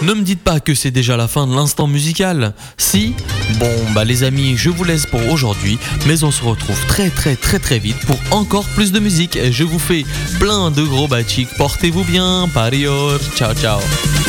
Ne me dites pas que c'est déjà la fin de l'instant musical. Si? Bon, les amis, je vous laisse pour aujourd'hui, mais on se retrouve très vite pour encore plus de musique. Je vous fais plein de gros bachik. Portez-vous bien, parior, ciao ciao.